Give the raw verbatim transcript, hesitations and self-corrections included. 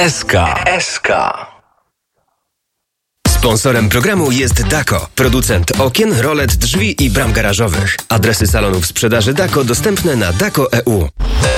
S K. S K. Sponsorem programu jest Dako, producent okien, rolet, drzwi i bram garażowych. Adresy salonów sprzedaży Dako dostępne na dako kropka e u.